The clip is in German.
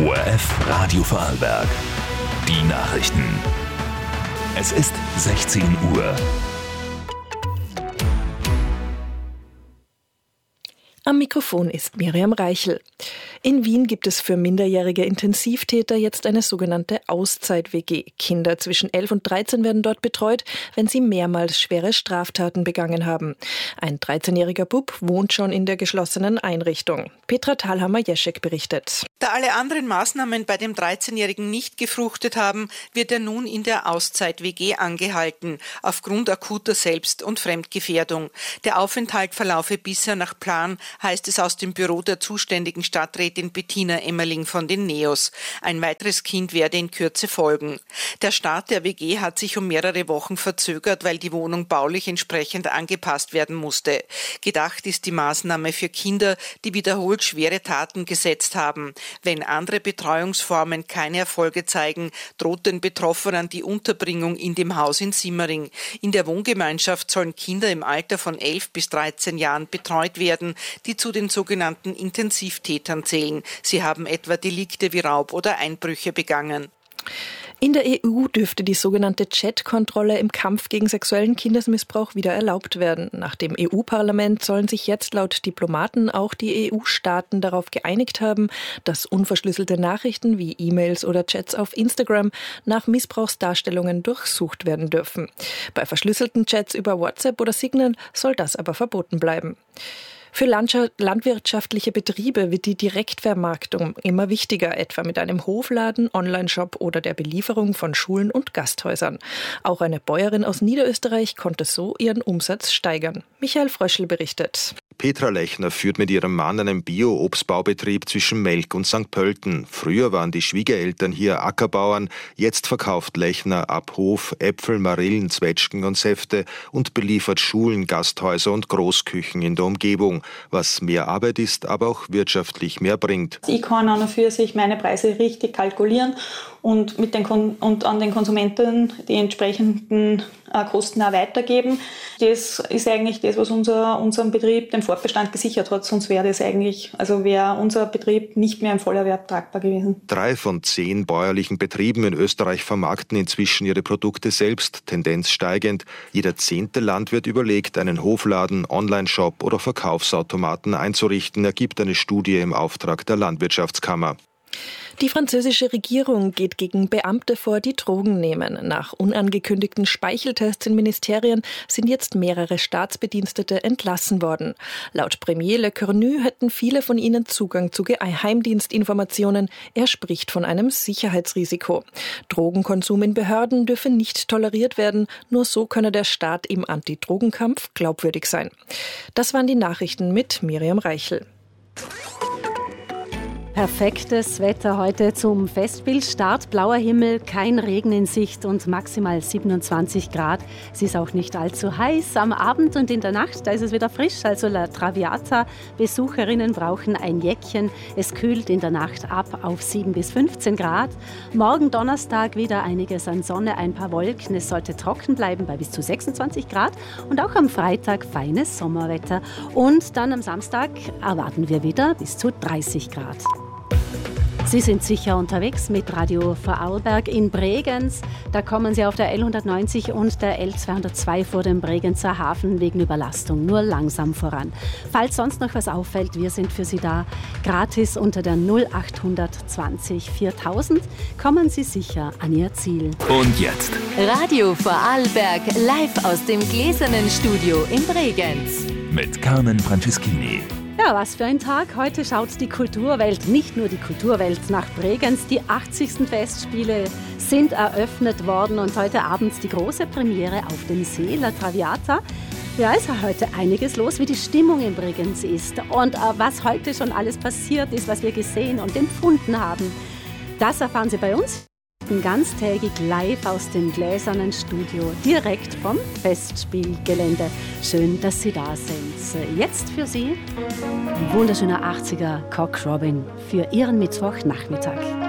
ORF Radio Vorarlberg. Die Nachrichten. Es ist 16 Uhr. Am Mikrofon ist Miriam Reichel. In Wien gibt es für minderjährige Intensivtäter jetzt eine sogenannte Auszeit-WG. Kinder zwischen 11 und 13 werden dort betreut, wenn sie mehrmals schwere Straftaten begangen haben. Ein 13-jähriger Bub wohnt schon in der geschlossenen Einrichtung. Petra Thalhammer-Jeschek berichtet. Da alle anderen Maßnahmen bei dem 13-Jährigen nicht gefruchtet haben, wird er nun in der Auszeit-WG angehalten, aufgrund akuter Selbst- und Fremdgefährdung. Der Aufenthalt verlaufe bisher nach Plan, heißt es aus dem Büro der zuständigen Stadträtin Bettina Emmerling von den NEOS. Ein weiteres Kind werde in Kürze folgen. Der Start der WG hat sich um mehrere Wochen verzögert, weil die Wohnung baulich entsprechend angepasst werden musste. Gedacht ist die Maßnahme für Kinder, die wiederholt schwere Taten gesetzt haben. Wenn andere Betreuungsformen keine Erfolge zeigen, droht den Betroffenen die Unterbringung in dem Haus in Simmering. In der Wohngemeinschaft sollen Kinder im Alter von 11 bis 13 Jahren betreut werden, die zu den sogenannten Intensivtätern zählen. Sie haben etwa Delikte wie Raub oder Einbrüche begangen. In der EU dürfte die sogenannte Chat-Kontrolle im Kampf gegen sexuellen Kindesmissbrauch wieder erlaubt werden. Nach dem EU-Parlament sollen sich jetzt laut Diplomaten auch die EU-Staaten darauf geeinigt haben, dass unverschlüsselte Nachrichten wie E-Mails oder Chats auf Instagram nach Missbrauchsdarstellungen durchsucht werden dürfen. Bei verschlüsselten Chats über WhatsApp oder Signal soll das aber verboten bleiben. Für landwirtschaftliche Betriebe wird die Direktvermarktung immer wichtiger, etwa mit einem Hofladen, Onlineshop oder der Belieferung von Schulen und Gasthäusern. Auch eine Bäuerin aus Niederösterreich konnte so ihren Umsatz steigern. Michael Fröschl berichtet. Petra Lechner führt mit ihrem Mann einen Bio-Obstbaubetrieb zwischen Melk und St. Pölten. Früher waren die Schwiegereltern hier Ackerbauern. Jetzt verkauft Lechner ab Hof Äpfel, Marillen, Zwetschgen und Säfte und beliefert Schulen, Gasthäuser und Großküchen in der Umgebung. Was mehr Arbeit ist, aber auch wirtschaftlich mehr bringt. Ich kann an und für sich meine Preise richtig kalkulieren und an den Konsumenten die entsprechenden Kosten auch weitergeben. Das ist eigentlich das, was unseren Betrieb den Fortbestand gesichert hat. Sonst wäre unser Betrieb nicht mehr im Vollerwerb tragbar gewesen. 3 von 10 bäuerlichen Betrieben in Österreich vermarkten inzwischen ihre Produkte selbst, Tendenz steigend. Jeder 10. Landwirt überlegt, einen Hofladen, Onlineshop oder Verkaufsautomaten einzurichten, ergibt eine Studie im Auftrag der Landwirtschaftskammer. Die französische Regierung geht gegen Beamte vor, die Drogen nehmen. Nach unangekündigten Speicheltests in Ministerien sind jetzt mehrere Staatsbedienstete entlassen worden. Laut Premier Lecornu hätten viele von ihnen Zugang zu Geheimdienstinformationen. Er spricht von einem Sicherheitsrisiko. Drogenkonsum in Behörden dürfe nicht toleriert werden. Nur so könne der Staat im Antidrogenkampf glaubwürdig sein. Das waren die Nachrichten mit Miriam Reichel. Perfektes Wetter heute zum Festspielstart. Blauer Himmel, kein Regen in Sicht und maximal 27 Grad. Es ist auch nicht allzu heiß. Am Abend und in der Nacht, da ist es wieder frisch. Also La Traviata. Besucherinnen brauchen ein Jäckchen. Es kühlt in der Nacht ab auf 7 bis 15 Grad. Morgen Donnerstag wieder einiges an Sonne, ein paar Wolken. Es sollte trocken bleiben bei bis zu 26 Grad. Und auch am Freitag feines Sommerwetter. Und dann am Samstag erwarten wir wieder bis zu 30 Grad. Sie sind sicher unterwegs mit Radio Vorarlberg in Bregenz. Da kommen Sie auf der L190 und der L202 vor dem Bregenzer Hafen wegen Überlastung nur langsam voran. Falls sonst noch was auffällt, wir sind für Sie da. Gratis unter der 0820 4000 kommen Sie sicher an Ihr Ziel. Und jetzt Radio Vorarlberg live aus dem gläsernen Studio in Bregenz. mit Carmen Franceschini. Ja, was für ein Tag. Heute schaut die Kulturwelt, nicht nur die Kulturwelt, nach Bregenz. Die 80. Festspiele sind eröffnet worden und heute Abend die große Premiere auf dem See, La Traviata. Ja, es ist heute einiges los, wie die Stimmung in Bregenz ist und was heute schon alles passiert ist, was wir gesehen und empfunden haben. Das erfahren Sie bei uns ganztägig live aus dem gläsernen Studio, direkt vom Festspielgelände. Schön, dass Sie da sind. Jetzt für Sie ein wunderschöner 80er Cock Robin für Ihren Mittwochnachmittag.